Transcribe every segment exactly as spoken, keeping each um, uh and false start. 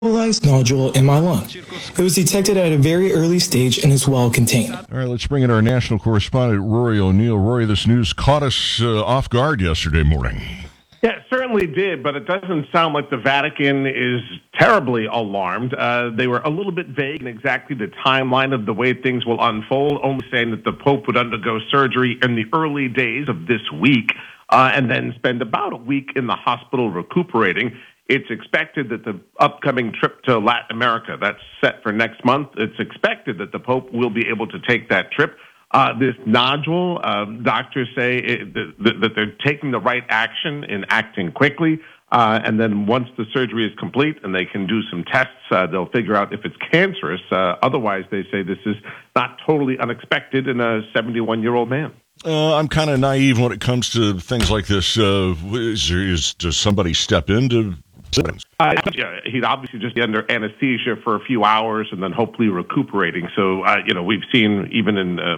localized nodule in my lung. It was detected at a very early stage and is well contained. All right, let's bring in our national correspondent, Rory O'Neill. Rory, this news caught us uh, off guard yesterday morning. Yeah, it certainly did, but it doesn't sound like the Vatican is terribly alarmed. Uh, they were a little bit vague in exactly the timeline of the way things will unfold, only saying that the Pope would undergo surgery in the early days of this week uh, and then spend about a week in the hospital recuperating. It's expected that the upcoming trip to Latin America, that's set for next month, it's expected that the Pope will be able to take that trip. Uh, this nodule, um, doctors say it, that, that they're taking the right action in acting quickly, uh, and then once the surgery is complete and they can do some tests, uh, they'll figure out if it's cancerous. Uh, otherwise, they say this is not totally unexpected in a seventy-one-year-old man. Uh, I'm kind of naive when it comes to things like this. Uh, is, is, does somebody step in to... Uh, yeah, he'd obviously just be under anesthesia for a few hours and then hopefully recuperating. So, uh, you know, we've seen even in uh,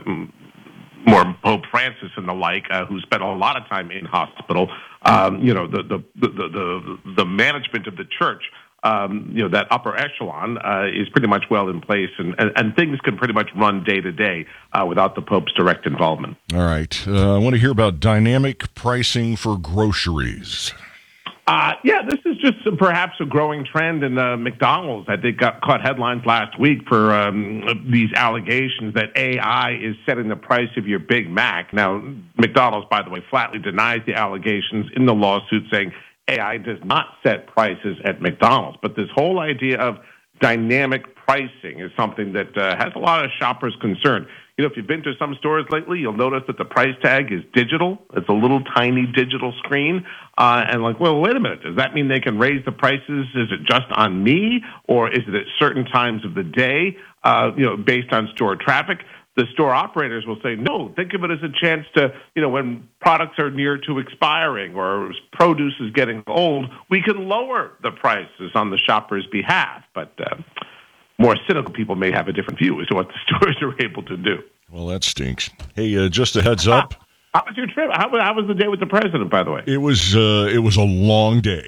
more Pope Francis and the like, uh, who spent a lot of time in hospital, um, you know, the, the, the, the, the management of the church, um, you know, that upper echelon uh, is pretty much well in place, and, and, and things can pretty much run day to day uh, without the Pope's direct involvement. All right. Uh, I want to hear about dynamic pricing for groceries. Uh, yeah, this is just perhaps a growing trend in uh, McDonald's. I think got caught headlines last week for um, these allegations that A I is setting the price of your Big Mac. Now, McDonald's, by the way, flatly denies the allegations in the lawsuit, saying A I does not set prices at McDonald's. But this whole idea of dynamic pricing is something that uh, has a lot of shoppers concerned. You know, if you've been to some stores lately, you'll notice that the price tag is digital. It's a little tiny digital screen. Uh, and like, well, wait a minute. Does that mean they can raise the prices? Is it just on me? Or is it at certain times of the day, uh, you know, based on store traffic? The store operators will say, no, think of it as a chance to, you know, when products are near to expiring or produce is getting old, we can lower the prices on the shopper's behalf. But uh, more cynical people may have a different view as to what the stores are able to do. Well, that stinks. Hey, uh, just a heads up. How, how was your trip? How, how was the day with the president, by the way? It was uh, it was a long day.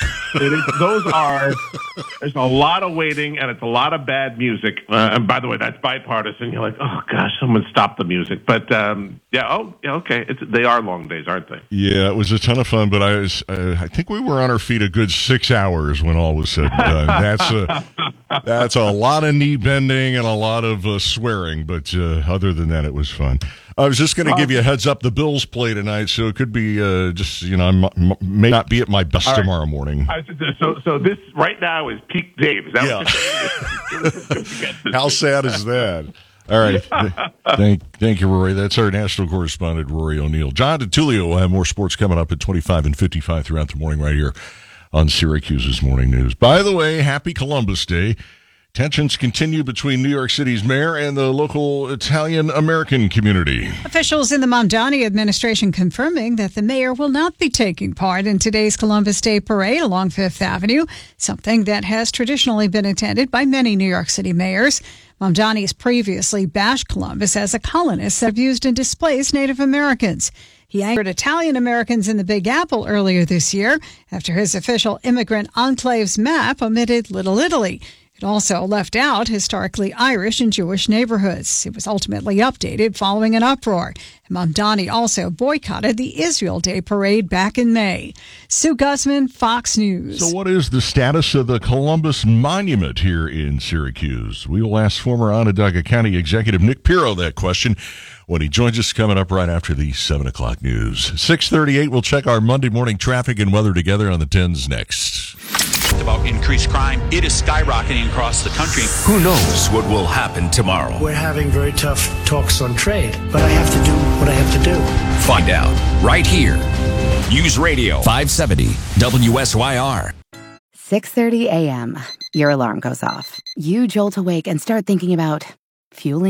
It is, those are, there's a lot of waiting, and it's a lot of bad music. Uh, and by the way, that's bipartisan. You're like, oh, gosh, someone stop the music. But, um, yeah, oh, yeah, okay. It's, they are long days, aren't they? Yeah, it was a ton of fun, but I was, uh, I think we were on our feet a good six hours when all was said and done. That's a, that's a lot of knee bending and a lot of uh, swearing, but uh, other than that, it was fun. I was just going to give you a heads up. The Bills play tonight, so it could be uh, just, you know, I may not be at my best right. tomorrow morning. So, so this right now is peak Dave. Is that yeah. what you're saying? How sad is that? All right. thank, thank you, Rory. That's our national correspondent, Rory O'Neill. John DiTullio will have more sports coming up at twenty-five and fifty-five throughout the morning right here on Syracuse's Morning News. By the way, happy Columbus Day. Tensions continue between New York City's mayor and the local Italian-American community. Officials in the Mamdani administration confirming that the mayor will not be taking part in today's Columbus Day parade along Fifth Avenue, something that has traditionally been attended by many New York City mayors. Mamdani has previously bashed Columbus as a colonist that abused and displaced Native Americans. He angered Italian Americans in the Big Apple earlier this year after his official immigrant enclaves map omitted Little Italy. It also left out historically Irish and Jewish neighborhoods. It was ultimately updated following an uproar. Mamdani also boycotted the Israel Day parade back in May. Sue Guzman, Fox News. So what is the status of the Columbus Monument here in Syracuse? We will ask former Onondaga County Executive Nick Pirro that question when he joins us coming up right after the seven o'clock news. six thirty-eight, we'll check our Monday morning traffic and weather together on the tens next. About increased crime, it is skyrocketing across the country. Who knows what will happen tomorrow? We're having very tough talks on trade, but I have to do what I have to do. Find out right here. News Radio five seventy W S Y R. six thirty a.m. Your alarm goes off. You jolt awake and start thinking about fueling